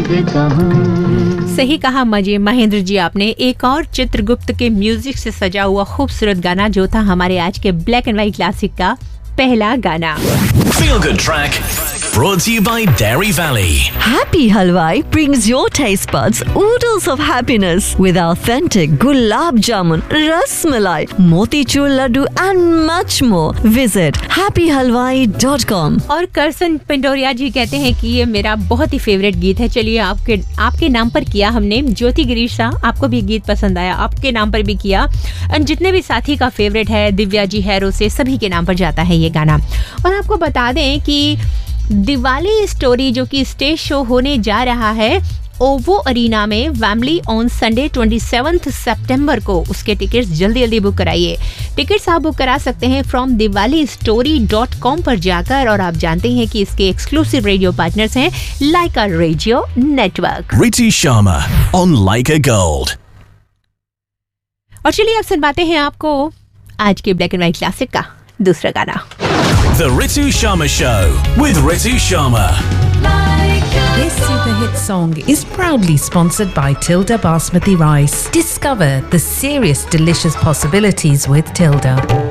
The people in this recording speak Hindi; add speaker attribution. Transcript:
Speaker 1: देता हूँ।
Speaker 2: सही कहा महेंद्र जी आपने। एक और चित्रगुप्त के म्यूजिक से सजा हुआ खूबसूरत गाना जो था हमारे आज के ब्लैक एंड व्हाइट क्लासिक का पहला गाना।
Speaker 3: Feel Good Track brought to you by Dairy Valley.
Speaker 4: Happy Halwai brings your taste buds oodles of happiness with authentic gulab jamun, ras malai, motichur laddu and much more. Visit happyhalwai.com.
Speaker 2: और करसन पिंडोरिया जी कहते हैं कि ये मेरा बहुत ही फेवरेट गीत है। चलिए आपके नाम पर किया हमने। ज्योति गिरीश शाह, आपको भी गीत पसंद आया, आपके नाम पर भी किया। जितने भी साथी का फेवरेट है, दिव्या जी हैरो से, सभी के नाम पर जाता है ये गाना। और आपको बता दें कि दिवाली स्टोरी जो कि स्टेज शो होने जा रहा है ओवो अरीना में वैमली ऑन संडे 27 सितंबर को, उसके टिकट्स जल्दी बुक कराइए। टिकट्स आप बुक करा सकते हैं फ्रॉम diwalistory.com पर जाकर। और आप जानते हैं कि इसके एक्सक्लूसिव रेडियो पार्टनर्स हैं लाइका radio network.
Speaker 3: Ritu Sharma on Leica Gold.
Speaker 2: और चलिए अब सुनवाते हैं आपको आज के ब्लैक एंड व्हाइट क्लासिक का दूसरा गाना।
Speaker 3: The Ritu Sharma Show with Ritu Sharma.
Speaker 5: This super hit song is proudly sponsored by Tilda Basmati Rice. Discover the serious delicious possibilities with Tilda.